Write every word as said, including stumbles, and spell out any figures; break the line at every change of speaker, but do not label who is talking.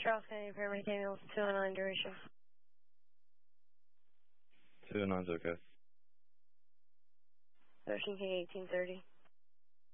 Charles County Paramedic Ambulance two oh nine duration.
two oh nine's okay.
thirteen K eighteen thirty.